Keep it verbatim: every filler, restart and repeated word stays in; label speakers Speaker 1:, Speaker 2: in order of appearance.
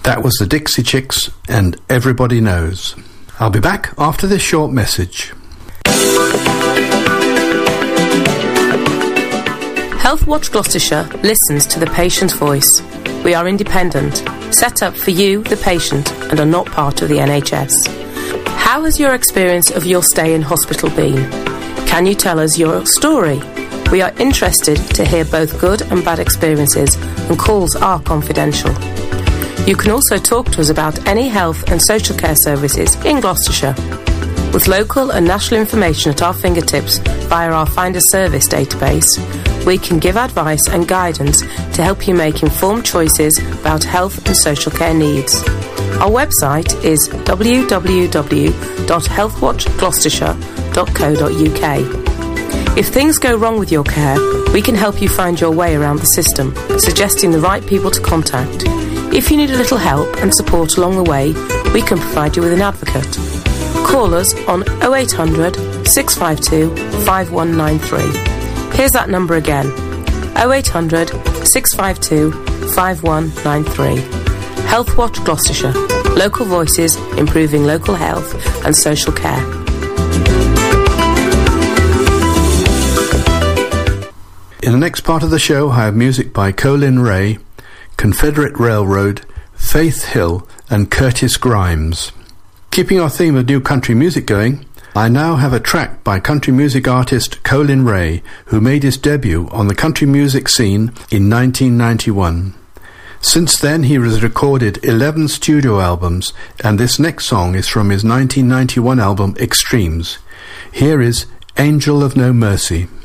Speaker 1: That was the Dixie Chicks and Everybody Knows. I'll be back after this short message.
Speaker 2: Healthwatch Gloucestershire listens to the patient's voice. We are independent, set up for you, the patient, and are not part of the N H S. How has your experience of your stay in hospital been? Can you tell us your story? We are interested to hear both good and bad experiences, and calls are confidential. You can also talk to us about any health and social care services in Gloucestershire. With local and national information at our fingertips via our Find a Service database, we can give advice and guidance to help you make informed choices about health and social care needs. Our website is w w w dot healthwatch gloucestershire dot co dot u k. If things go wrong with your care, we can help you find your way around the system, suggesting the right people to contact. If you need a little help and support along the way, we can provide you with an advocate. Call us on oh eight hundred, six five two, five one nine three. Here's that number again, oh eight hundred, six five two, five one nine three. Healthwatch Gloucestershire. Local voices improving local health and social care.
Speaker 1: In the next part of the show, I have music by Colin Ray, Confederate Railroad, Faith Hill and Curtis Grimes. Keeping our theme of new country music going, I now have a track by country music artist Colin Ray, who made his debut on the country music scene in nineteen ninety-one. Since then he has recorded eleven studio albums, and this next song is from his nineteen ninety-one album Extremes. Here is Angel of No Mercy.